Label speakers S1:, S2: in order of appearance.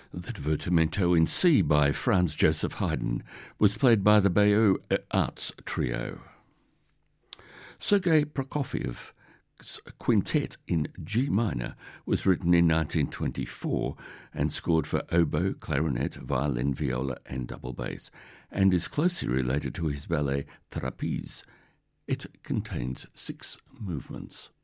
S1: The Divertimento in C by Franz Joseph Haydn was played by the Bayeux Arts Trio. Sergei Prokofiev's Quintet in G minor was written in 1924 and scored for oboe, clarinet, violin, viola and double bass, and is closely related to his ballet Trapeze. It contains 6 movements.